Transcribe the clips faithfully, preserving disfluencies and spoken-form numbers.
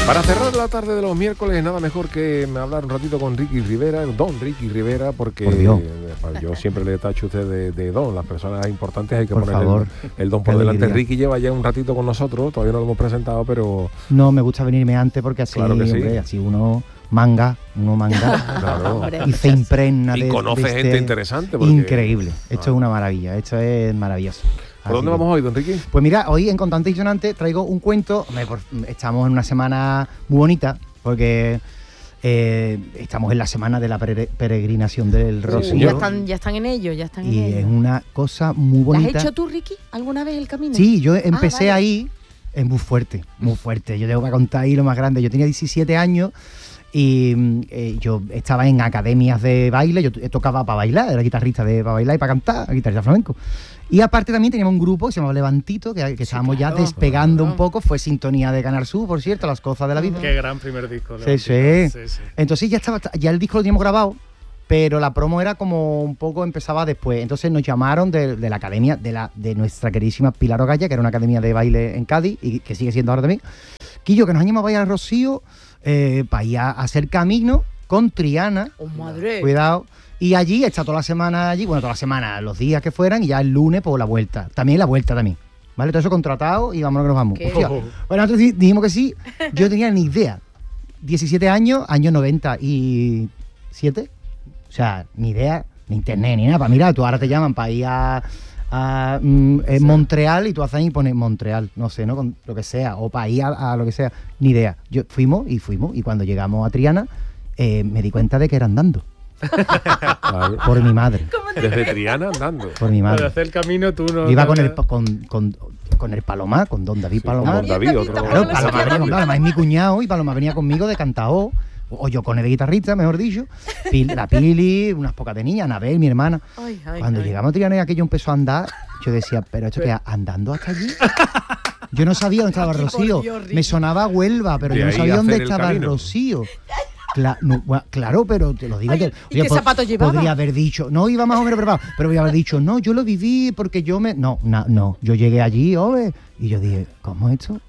Para cerrar la tarde de los miércoles, nada mejor que hablar un ratito con Ricky Rivera, don Ricky Rivera, porque por Dios. Eh, yo siempre le tacho a usted de, de don. Las personas importantes hay que por poner favor, el, el don por delante. Ricky lleva ya un ratito con nosotros, todavía no lo hemos presentado, pero... No, me gusta venirme antes porque así, claro que sí. hombre, así uno manga, uno manga claro. y se impregna y de... conoce de gente este... interesante. Porque... Increíble, esto ah. es una maravilla, esto es maravilloso. ¿Por dónde vamos hoy, don Ricky? Pues mira, hoy en Contante y Sonante traigo un cuento. Estamos en una semana muy bonita porque eh, estamos en la semana de la pere- peregrinación del Rocío. Uh, ya están, ya están en ello, ya están en y ello. es una cosa muy bonita. ¿La has hecho tú, Ricky, alguna vez el camino? Sí, yo empecé ah, vale. ahí, es muy fuerte, muy fuerte. Yo tengo que contar ahí lo más grande. Yo tenía diecisiete años y eh, yo estaba en academias de baile, yo t- tocaba para bailar, era guitarrista de para bailar y para cantar, guitarrista flamenco. Y aparte también teníamos un grupo que se llamaba Levantito, que, que sí, estábamos claro, ya despegando claro. un poco, fue sintonía de Canal Sur, por cierto, Las Cosas de la Vida. Qué gran primer disco. Sí, sí. sí, sí. Entonces ya estaba, ya el disco lo teníamos grabado, pero la promo era como un poco, empezaba después. Entonces nos llamaron de, de la academia, de la de nuestra queridísima Pilar Ogaya, que era una academia de baile en Cádiz, y que sigue siendo ahora también. Quillo, que nos han llamado a ir al Rocío, eh, para ir a hacer camino con Triana. ¡Oh, madre! Cuidado. Y allí está toda la semana allí, bueno, toda la semana, los días que fueran, y ya el lunes por la vuelta. También la vuelta también. ¿Vale? Todo eso contratado y vámonos que nos vamos. Hostia. Bueno, nosotros dijimos que sí. Yo no tenía ni idea. diecisiete años, año noventa y siete. O sea, ni idea, ni internet, ni nada. Para mirar, tú ahora te llaman para ir a, a mm, sí. Montreal y tú haces ahí y pones Montreal, no sé, ¿no? Con lo que sea, o para ir a, a lo que sea. Ni idea. Yo fuimos y fuimos. Y cuando llegamos a Triana, eh, me di cuenta de que era andando. Claro. Por mi madre. Desde Triana andando. Por mi madre. Para hacer el camino tú no... Yo iba con el, con, con, con el Palomar, con don David sí, Palomar. Don David, otro. Claro, Palomar venía, claro, además es mi cuñado y Palomar venía conmigo de cantao, o yo con el de guitarrista, mejor dicho. La Pili, unas pocas de niñas, Anabel, mi hermana. Ay, ay, Cuando ay. llegamos a Triana y aquello empezó a andar, yo decía, pero esto que andando hasta allí. Yo no sabía dónde estaba el Rocío. Dios, me sonaba Huelva, pero de yo no sabía dónde estaba el, el Rocío. Cla- no, bueno, claro, pero te lo digo. Ay, que, ¿y oye, qué zapatos llevaba? Podría haber dicho, no iba más o menos preparado, pero podría haber dicho, no, yo lo viví porque yo me. No, no, no. Yo llegué allí, oye, y yo dije, ¿cómo es esto?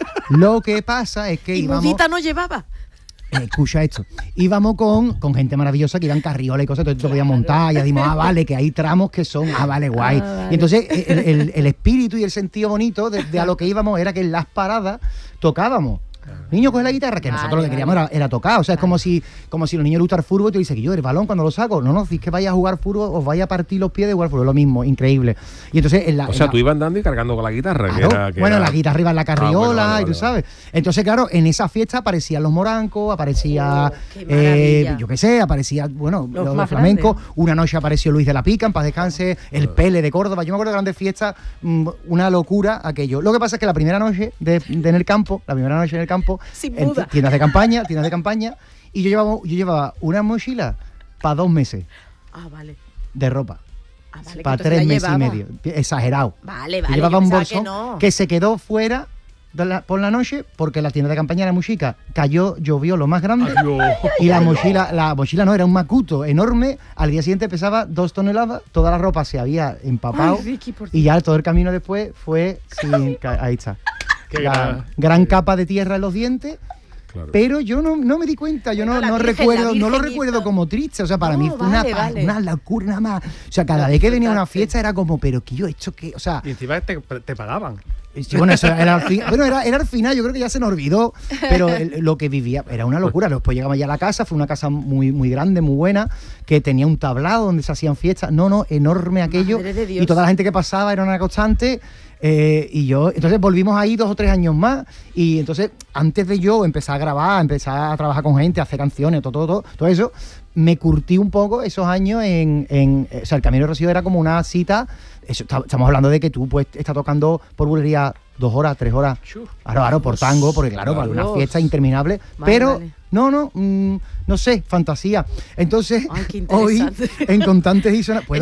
Lo que pasa es que ¿Y íbamos. mudita no llevaba? Eh, escucha esto. Íbamos con, con gente maravillosa que iban carriola y cosas, entonces claro. Te podías montar, y ya dimos, ah, vale, que hay tramos que son, ah, vale, guay. Ah, vale. Y entonces el, el, el espíritu y el sentido bonito de, de a lo que íbamos era que en las paradas tocábamos. Niño, coge la guitarra, que vale, nosotros lo que queríamos vale. era, era tocar. O sea, vale. es como si como si los niños gustan fútbol y te dicen que yo el balón cuando lo saco. No, no, si es que vaya a jugar fútbol, os vaya a partir los pies de jugar fútbol. Lo mismo, increíble. Y entonces en la, o sea, en la, tú ibas andando y cargando con la guitarra. Claro, que era, que bueno, era... la guitarra iba en la carriola, ah, bueno, vale, y tú vale, sabes. Entonces, claro, en esa fiesta aparecían los morancos, aparecía, oh, eh, yo qué sé, aparecía, bueno, los, los flamencos. Una noche apareció Luis de la Pica, en paz descanse, oh. el Pele de Córdoba. Yo me acuerdo de grandes fiestas, mmm, una locura aquello. Lo que pasa es que la primera noche de, de en el campo, la primera noche en el campo, en tiendas de campaña, tiendas de campaña, y yo llevaba, yo llevaba una mochila para dos meses. Ah, vale. De ropa. Ah, vale, para tres meses y medio. Exagerado. Vale, vale. Yo llevaba un bolsón que, no. que se quedó fuera de la, por la noche porque la tienda de campaña era muy chica. Cayó, llovió lo más grande. Adiós. Y la mochila, la mochila no, era un macuto enorme. Al día siguiente pesaba dos toneladas. Toda la ropa se había empapado. Ay, Ricky, y ya todo el camino después fue sin. Ahí está. Qué la gran, gran capa de tierra en los dientes. Claro. Pero yo no, no me di cuenta, yo bueno, no, no virgen, recuerdo, no lo recuerdo como triste, o sea, para no, mí fue vale, una, vale. una locura nada más. O sea, cada vez que venía a una fiesta era como, pero que yo he hecho que, o sea. Y encima te, te pagaban. Sí, bueno, eso era al final, bueno, era, era al final, yo creo que ya se nos olvidó, pero el, lo que vivía era una locura. Después llegamos ya a la casa, fue una casa muy, muy grande, muy buena, que tenía un tablado donde se hacían fiestas, no, no, enorme aquello, y toda la gente que pasaba era una constante. Eh, y yo, entonces volvimos ahí dos o tres años más, y entonces antes de yo empezar a grabar, empezar a trabajar con gente, a hacer canciones, todo, todo, todo, todo eso, me curtí un poco esos años en, en, o sea, el Camino de Rocío era como una cita, eso, estamos hablando de que tú pues estás tocando por bulería dos horas, tres horas, claro, claro, por tango, porque claro, para una fiesta interminable, vale, pero vale. no, no, mmm, no sé, fantasía. Entonces, ay, hoy en Contantes y Sonantes, ¿puedo,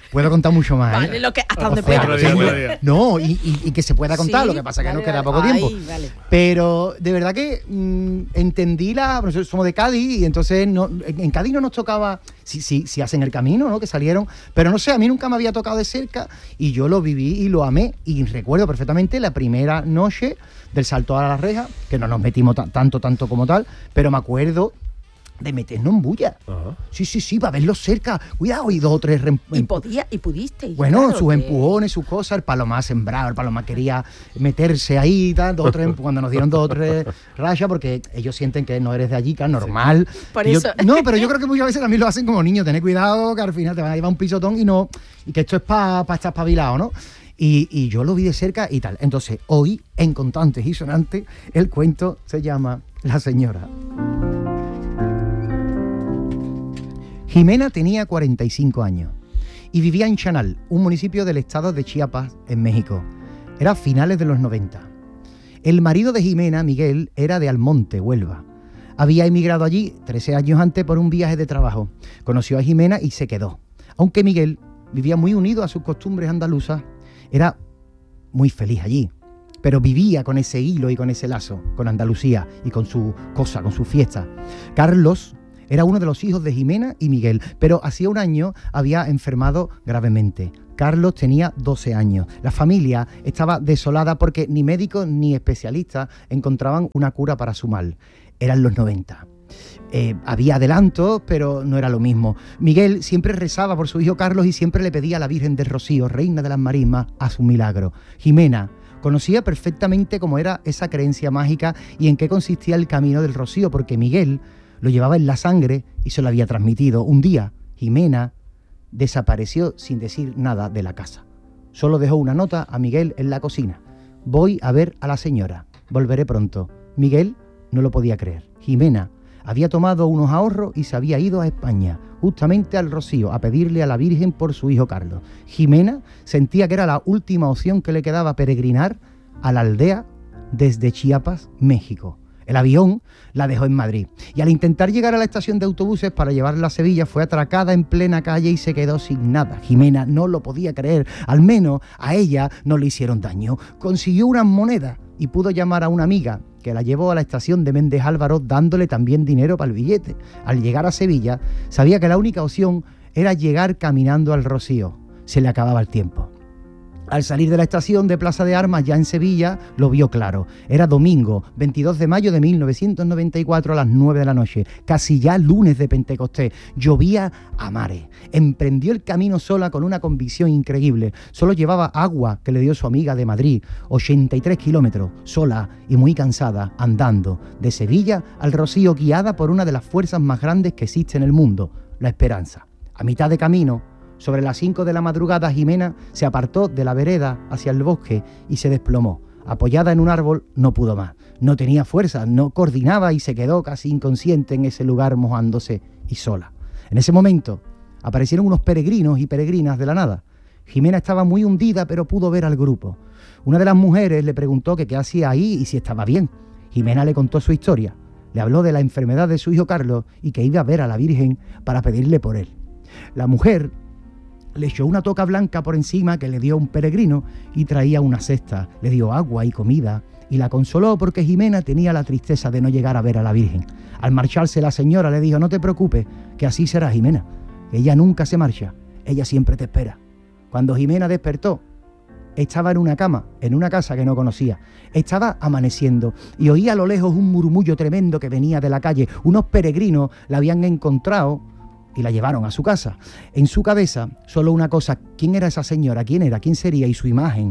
Puedo contar mucho más. ¿eh? Vale, lo que, hasta O donde sea, pueda. Otro día, que- otro día. no, y, y- y que se pueda contar, Sí, lo que pasa que vale, nos queda vale. poco Ay, tiempo. vale. Pero de verdad que mm, entendí la. Nosotros somos de Cádiz y entonces no, en, en Cádiz no nos tocaba. Si, si, si hacen el camino, ¿no? Que salieron. Pero no sé, a mí nunca me había tocado de cerca y yo lo viví y lo amé. Y recuerdo perfectamente la primera noche del salto a la reja, que no nos metimos ta- tanto, tanto como tal, pero me acuerdo de meternos en bulla. Ajá. Sí, sí, sí, para verlos cerca. Cuidado, y dos o tres rem- Y podía, y pudiste. bueno, claro, sus que- empujones, sus cosas, el Palomar sembrado, el Palomar quería meterse ahí, tal, dos o tres, cuando nos dieron dos o tres rayas, porque ellos sienten que no eres de allí, que es normal. Por Y yo- eso. no, pero yo creo que muchas veces también lo hacen como niños, tener cuidado, que al final te van a llevar un pisotón y no, y que esto es para estar espabilado, ¿no? Y, y yo lo vi de cerca y tal. Entonces, hoy, en Contantes y Sonantes, el cuento se llama La Señora. Jimena tenía cuarenta y cinco años y vivía en Chanal, un municipio del estado de Chiapas, en México. Era a finales de los noventa. El marido de Jimena, Miguel, era de Almonte, Huelva. Había emigrado allí trece años antes por un viaje de trabajo. Conoció a Jimena y se quedó. Aunque Miguel vivía muy unido a sus costumbres andaluzas, era muy feliz allí. Pero vivía con ese hilo y con ese lazo, con Andalucía y con su cosa, con su fiesta. Carlos era uno de los hijos de Jimena y Miguel, pero hacía un año había enfermado gravemente. Carlos tenía doce años. La familia estaba desolada porque ni médicos ni especialistas encontraban una cura para su mal. Eran los noventa. Eh, había adelantos, pero no era lo mismo. Miguel siempre rezaba por su hijo Carlos y siempre le pedía a la Virgen del Rocío, reina de las marismas, a su milagro. Jimena conocía perfectamente cómo era esa creencia mágica y en qué consistía el camino del Rocío, porque Miguel lo llevaba en la sangre y se lo había transmitido. Un día, Jimena desapareció sin decir nada de la casa. Solo dejó una nota a Miguel en la cocina. Voy a ver a la señora. Volveré pronto. Miguel no lo podía creer. Jimena había tomado unos ahorros y se había ido a España, justamente al Rocío, a pedirle a la Virgen por su hijo Carlos. Jimena sentía que era la última opción que le quedaba, peregrinar a la aldea desde Chiapas, México. El avión la dejó en Madrid y al intentar llegar a la estación de autobuses para llevarla a Sevilla fue atracada en plena calle y se quedó sin nada. Jimena no lo podía creer, al menos a ella no le hicieron daño. Consiguió unas monedas y pudo llamar a una amiga que la llevó a la estación de Méndez Álvaro dándole también dinero para el billete. Al llegar a Sevilla sabía que la única opción era llegar caminando al Rocío. Se le acababa el tiempo. Al salir de la estación de Plaza de Armas, ya en Sevilla, lo vio claro. Era domingo, veintidós de mayo de mil novecientos noventa y cuatro a las nueve de la noche, casi ya lunes de Pentecostés. Llovía a mares. Emprendió el camino sola con una convicción increíble. Solo llevaba agua que le dio su amiga de Madrid, ochenta y tres kilómetros, sola y muy cansada, andando de Sevilla al Rocío, guiada por una de las fuerzas más grandes que existe en el mundo, la esperanza. A mitad de camino, sobre las cinco de la madrugada, Jimena se apartó de la vereda hacia el bosque y se desplomó. Apoyada en un árbol, no pudo más. No tenía fuerza, no coordinaba y se quedó casi inconsciente en ese lugar mojándose y sola. En ese momento aparecieron unos peregrinos y peregrinas de la nada. Jimena estaba muy hundida, pero pudo ver al grupo. Una de las mujeres le preguntó que qué hacía ahí y si estaba bien. Jimena le contó su historia. Le habló de la enfermedad de su hijo Carlos y que iba a ver a la Virgen para pedirle por él. La mujer le echó una toca blanca por encima que le dio un peregrino y traía una cesta, le dio agua y comida y la consoló porque Jimena tenía la tristeza de no llegar a ver a la Virgen. Al marcharse la señora le dijo: no te preocupes, que así será, Jimena, ella nunca se marcha, ella siempre te espera. Cuando Jimena despertó, estaba en una cama, en una casa que no conocía. Estaba amaneciendo y oía a lo lejos un murmullo tremendo que venía de la calle. Unos peregrinos la habían encontrado y la llevaron a su casa. En su cabeza, solo una cosa: ¿quién era esa señora? ¿Quién era? ¿Quién sería? Y su imagen.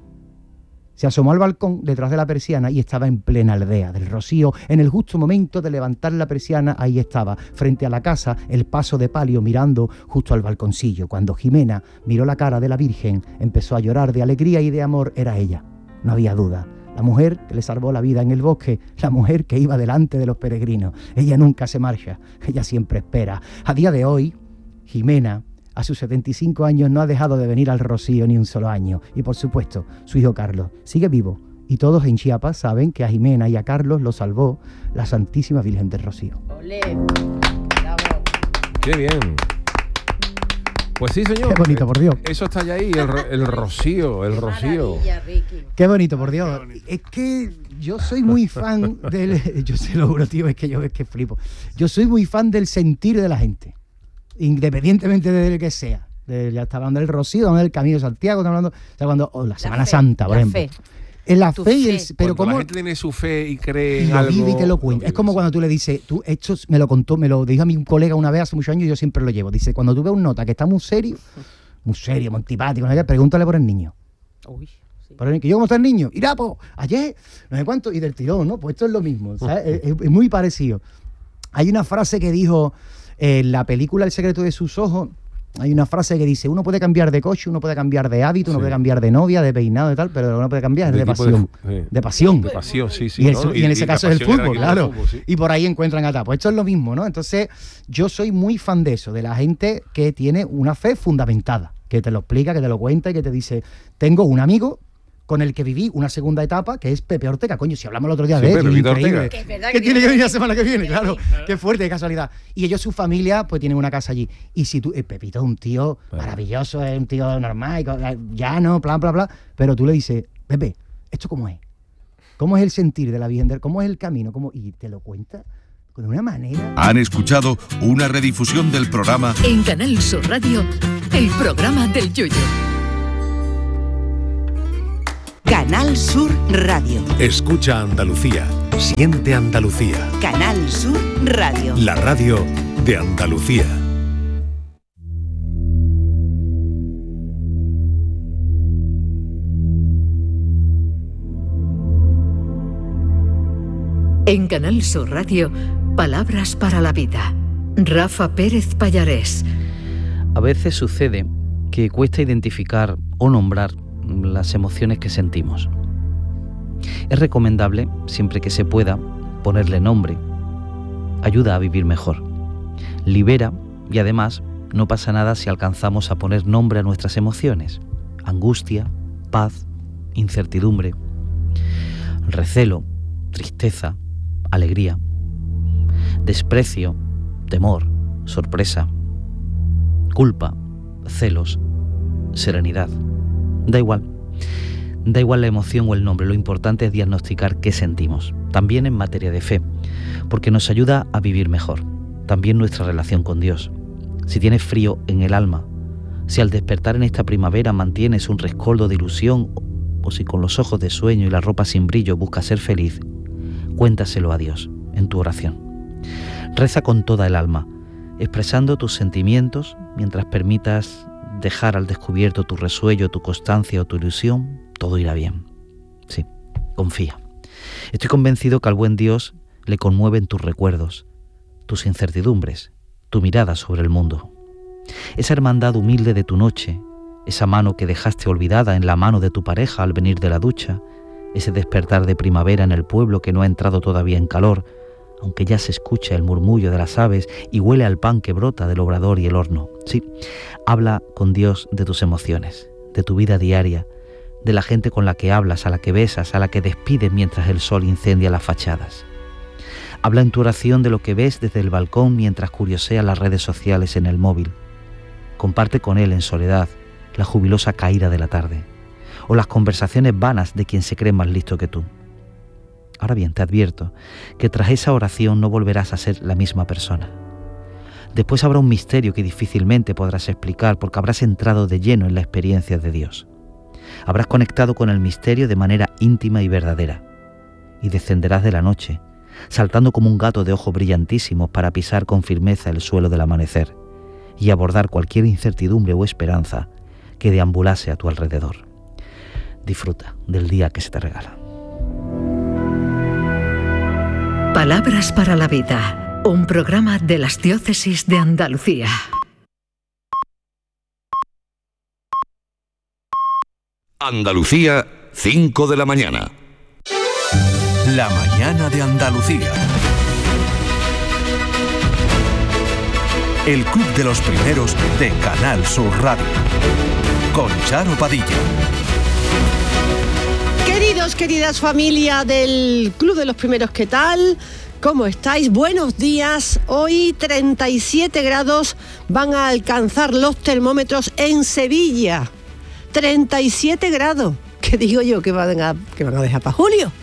Se asomó al balcón detrás de la persiana y estaba en plena aldea del Rocío. En el justo momento de levantar la persiana, ahí estaba, frente a la casa, el paso de palio mirando justo al balconcillo. Cuando Jimena miró la cara de la Virgen, empezó a llorar de alegría y de amor. Era ella, no había duda. La mujer que le salvó la vida en el bosque, la mujer que iba delante de los peregrinos. Ella nunca se marcha, ella siempre espera. A día de hoy, Jimena, a sus setenta y cinco años, no ha dejado de venir al Rocío ni un solo año. Y por supuesto, su hijo Carlos sigue vivo. Y todos en Chiapas saben que a Jimena y a Carlos lo salvó la Santísima Virgen del Rocío. Olé. Bravo. Qué bien. Pues sí, señor. Qué bonito, por Dios. Eso está ya ahí, el, ro- el rocío, el rocío. Maravilla, Ricky. Qué bonito, por Dios. Es que yo soy muy fan del... Yo se lo juro, tío, es que yo es que flipo. Yo soy muy fan del sentir de la gente, independientemente del que sea. De, ya está hablando del rocío, hablando del Camino de Santiago, está hablando... O sea, cuando... o la Semana fe, Santa, por la ejemplo. fe. En la Tu fe y el... fe. Pero Cuando como... la gente tiene su fe y cree Y en lo algo... vive y te lo cuenta. Es como vive, cuando sí. tú le dices, tú, esto me lo contó, me lo dijo a mi colega una vez hace muchos años y yo siempre lo llevo. Dice, cuando tú ves un nota que está muy serio, muy serio, muy antipático, no sé qué, pregúntale por el niño. Uy, sí. Por el niño, ¿yo cómo está el niño? Irá, pues, ayer, no sé cuánto, y del tirón, ¿no? Pues esto es lo mismo, ¿sabes? es, es- es muy parecido. Hay una frase que dijo en la película El secreto de sus ojos, hay una frase que dice, uno puede cambiar de coche, uno puede cambiar de hábito, uno Sí. puede cambiar de novia, de peinado, de tal, pero lo que no puede cambiar es de, De tipo de pasión. fu- sí. De pasión. De pasión, sí, sí. y, el- ¿no? y en ese y caso la es el pasión era fútbol, el equipo de claro. fútbol, sí. Y por ahí encuentran a Pues esto es lo mismo, ¿no? Entonces, yo soy muy fan de eso, de la gente que tiene una fe fundamentada, que te lo explica, que te lo cuenta y que te dice, tengo un amigo con el que viví una segunda etapa, que es Pepe Ortega. Coño, si hablamos el otro día Sí, de él, Pepe increíble. Ortega. Que es verdad Que que tiene tiene que venir la que semana que viene, tiene claro. que Qué fuerte, qué casualidad. Y ellos, su familia, pues tienen una casa allí. Y si tú, eh, Pepito es un tío Bueno. maravilloso, es un tío normal, y co- llano, bla, bla, bla. Pero tú le dices, Pepe, ¿esto cómo es? ¿Cómo es el sentir de la Virgen del- ¿Cómo es el camino? ¿Cómo? Y te lo cuenta de una manera. Han escuchado una redifusión del programa En Canal Sur Radio, el programa del Yoyo. Canal Sur Radio. Escucha Andalucía. Siente Andalucía. Canal Sur Radio. La radio de Andalucía. En Canal Sur Radio, Palabras para la Vida. Rafa Pérez Pallarés. A veces sucede que cuesta identificar o nombrar las emociones que sentimos. Es recomendable, siempre que se pueda, ponerle nombre. Ayuda a vivir mejor. Libera y además no pasa nada si alcanzamos a poner nombre a nuestras emociones. Angustia, paz, incertidumbre, recelo, tristeza, alegría, desprecio, temor, sorpresa, culpa, celos, serenidad. Da igual. Da igual la emoción o el nombre, lo importante es diagnosticar qué sentimos, también en materia de fe, porque nos ayuda a vivir mejor, también nuestra relación con Dios. Si tienes frío en el alma, si al despertar en esta primavera mantienes un rescoldo de ilusión, o si con los ojos de sueño y la ropa sin brillo buscas ser feliz, cuéntaselo a Dios en tu oración. Reza con toda el alma, expresando tus sentimientos mientras permitas dejar al descubierto tu resuello, tu constancia o tu ilusión. Todo irá bien. Sí, confía. Estoy convencido que al buen Dios le conmueven tus recuerdos, tus incertidumbres, tu mirada sobre el mundo. Esa hermandad humilde de tu noche, esa mano que dejaste olvidada en la mano de tu pareja al venir de la ducha, ese despertar de primavera en el pueblo que no ha entrado todavía en calor, aunque ya se escucha el murmullo de las aves y huele al pan que brota del obrador y el horno. Sí, habla con Dios de tus emociones, de tu vida diaria, de la gente con la que hablas, a la que besas, a la que despides mientras el sol incendia las fachadas. Habla en tu oración de lo que ves desde el balcón mientras curioseas las redes sociales en el móvil. Comparte con él en soledad la jubilosa caída de la tarde, o las conversaciones vanas de quien se cree más listo que tú. Ahora bien, te advierto que tras esa oración no volverás a ser la misma persona. Después habrá un misterio que difícilmente podrás explicar porque habrás entrado de lleno en la experiencia de Dios. Habrás conectado con el misterio de manera íntima y verdadera. Y descenderás de la noche, saltando como un gato de ojos brillantísimos para pisar con firmeza el suelo del amanecer y abordar cualquier incertidumbre o esperanza que deambulase a tu alrededor. Disfruta del día que se te regala. Palabras para la Vida, un programa de las diócesis de Andalucía. Andalucía, cinco de la mañana. La mañana de Andalucía. El club de los primeros de Canal Sur Radio. Con Charo Padilla. Querido Queridos, queridas familia del Club de los Primeros, ¿qué tal? ¿Cómo estáis? Buenos días. Hoy treinta y siete grados van a alcanzar los termómetros en Sevilla. treinta y siete grados. ¿Qué digo yo? ¿Que van a, que van a dejar para julio?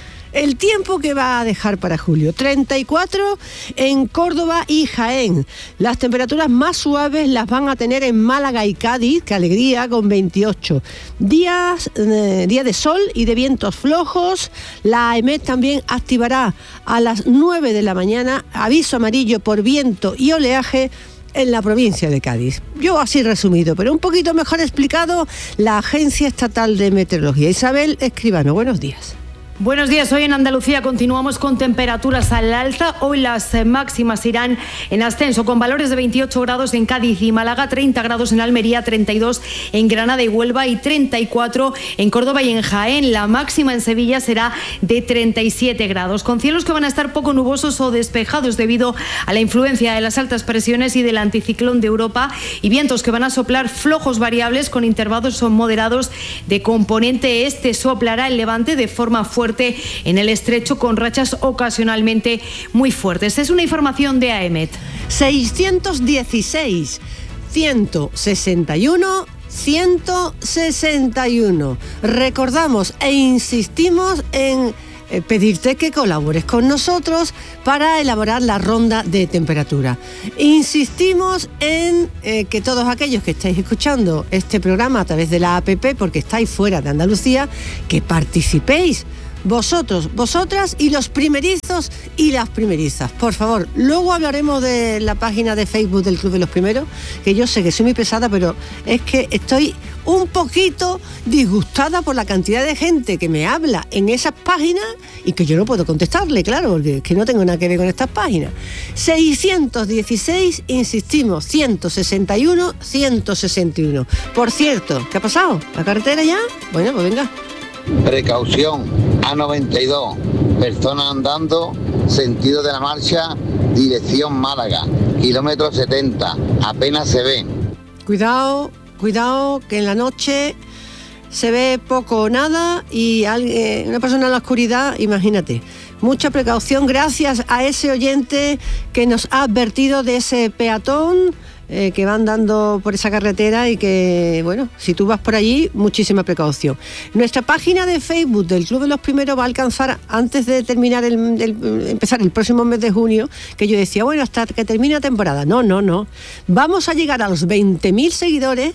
El tiempo que va a dejar para julio. treinta y cuatro en Córdoba y Jaén. Las temperaturas más suaves las van a tener en Málaga y Cádiz, qué alegría, con veintiocho. Días, eh, día de sol y de vientos flojos. La A E M E T también activará a las nueve de la mañana aviso amarillo por viento y oleaje en la provincia de Cádiz. Yo así resumido, pero un poquito mejor explicado, la Agencia Estatal de Meteorología. Isabel Escribano, buenos días. Buenos días, hoy en Andalucía continuamos con temperaturas al alza. Hoy las máximas irán en ascenso con valores de veintiocho grados en Cádiz y Málaga, treinta grados en Almería, treinta y dos en Granada y Huelva y treinta y cuatro en Córdoba y en Jaén. La máxima en Sevilla será de treinta y siete grados, con cielos que van a estar poco nubosos o despejados debido a la influencia de las altas presiones y del anticiclón de Europa, y vientos que van a soplar flojos variables con intervalos moderados de componente este. Soplará el levante de forma fuerte en el estrecho con rachas ocasionalmente muy fuertes. Es una información de A E M E T. seiscientos dieciséis, ciento sesenta y uno, ciento sesenta y uno. Recordamos e insistimos en eh, pedirte que colabores con nosotros para elaborar la ronda de temperatura. Insistimos en eh, que todos aquellos que estáis escuchando este programa a través de la app, porque estáis fuera de Andalucía, que participéis. Vosotros, vosotras y los primerizos y las primerizas, por favor. Luego hablaremos de la página de Facebook del Club de los Primeros, que yo sé que soy muy pesada, pero es que estoy un poquito disgustada por la cantidad de gente que me habla en esas páginas y que yo no puedo contestarle, claro, porque es que no tengo nada que ver con estas páginas. seiscientos dieciséis, insistimos, ciento sesenta y uno, ciento sesenta y uno. Por cierto, ¿qué ha pasado? ¿La carretera ya? Bueno, pues venga. Precaución, A noventa y dos, personas andando, sentido de la marcha, dirección Málaga, kilómetro setenta, apenas se ven. Cuidado, cuidado, que en la noche se ve poco o nada y alguien, una persona en la oscuridad, imagínate. Mucha precaución, gracias a ese oyente que nos ha advertido de ese peatón Eh, que va andando por esa carretera y que, bueno, si tú vas por allí, muchísima precaución. Nuestra página de Facebook del Club de los Primeros va a alcanzar, antes de terminar el, el, empezar el próximo mes de junio, que yo decía, bueno, hasta que termine la temporada. No, no, no. Vamos a llegar a los veinte mil seguidores,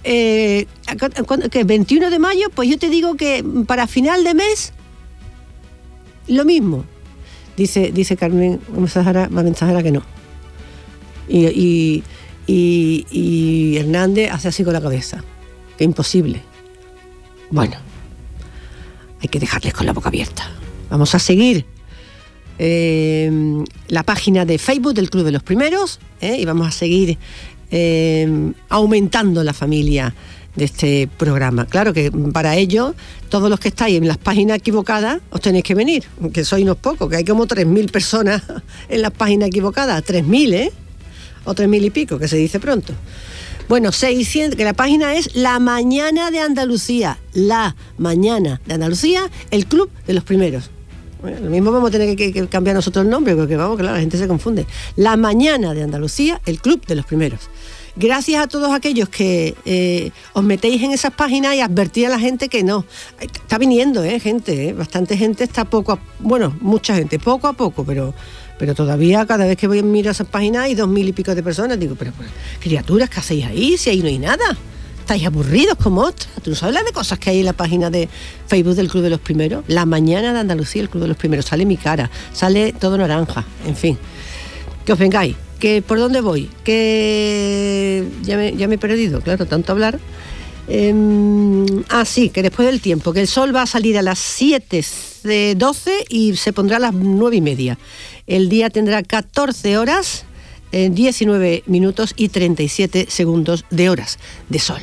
eh, que veintiuno de mayo, pues yo te digo que para final de mes, lo mismo. Dice, dice Carmen, mensajera, mensajera que no. Y... y Y, y Hernández hace así con la cabeza, que imposible. Bueno, hay que dejarles con la boca abierta. Vamos a seguir eh, la página de Facebook del Club de los Primeros, eh, y vamos a seguir eh, aumentando la familia de este programa. Claro que para ello, todos los que estáis en las páginas equivocadas, os tenéis que venir, que sois unos pocos, que hay como tres mil personas en las páginas equivocadas, tres mil, ¿eh? O tres mil y pico, que se dice pronto. Bueno, seiscientos, que la página es La Mañana de Andalucía. La Mañana de Andalucía, el Club de los Primeros. Bueno, lo mismo vamos a tener que, que cambiar nosotros el nombre, porque vamos, claro, la gente se confunde. La Mañana de Andalucía, el Club de los Primeros. Gracias a todos aquellos que eh, os metéis en esas páginas y advertís a la gente que no. Está viniendo, ¿eh, gente? ¿eh? Bastante gente está poco a... Bueno, mucha gente, poco a poco, pero... Pero todavía cada vez que voy a mirar esas páginas hay dos mil y pico de personas. Digo, pero, pero criaturas, ¿qué hacéis ahí? Si ahí no hay nada. Estáis aburridos como otras. ¿Tú no sabes las de cosas que hay en la página de Facebook del Club de los Primeros? La Mañana de Andalucía, el Club de los Primeros. Sale mi cara, sale todo naranja, en fin. Que os vengáis. ¿Que por dónde voy? Que ya me, ya me he perdido, claro, tanto hablar. Eh, ah, sí, que después del tiempo, que el sol va a salir a las siete doce y se pondrá a las nueve y media. El día tendrá catorce horas, eh, diecinueve minutos y treinta y siete segundos de horas de sol.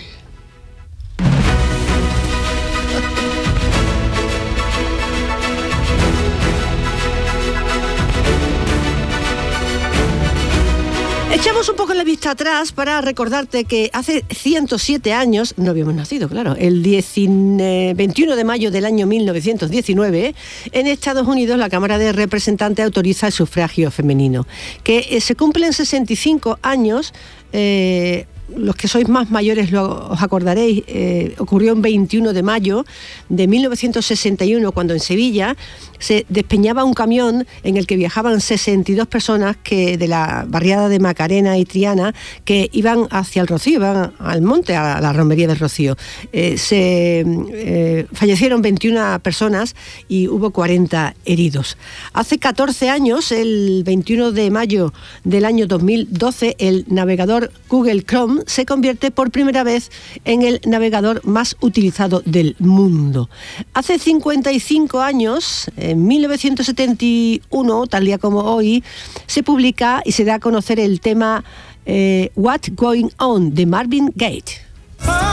Echamos un poco la vista atrás para recordarte que hace ciento siete años, no habíamos nacido, claro, el veintiuno de mayo del año mil novecientos diecinueve, en Estados Unidos la Cámara de Representantes autoriza el sufragio femenino, que eh, se cumplen sesenta y cinco años. eh, Los que sois más mayores lo, os acordaréis, eh, ocurrió un veintiuno de mayo de mil novecientos sesenta y uno, cuando en Sevilla se despeñaba un camión en el que viajaban sesenta y dos personas que, de la barriada de Macarena y Triana, que iban hacia el Rocío, iban al monte, a la romería del Rocío. Eh, se eh, fallecieron veintiuna personas y hubo cuarenta heridos. Hace catorce años, el veintiuno de mayo del año dos mil doce, el navegador Google Chrome se convierte por primera vez en el navegador más utilizado del mundo. Hace cincuenta y cinco años, en mil novecientos setenta y uno, tal día como hoy, se publica y se da a conocer el tema eh, What's Going On de Marvin Gaye.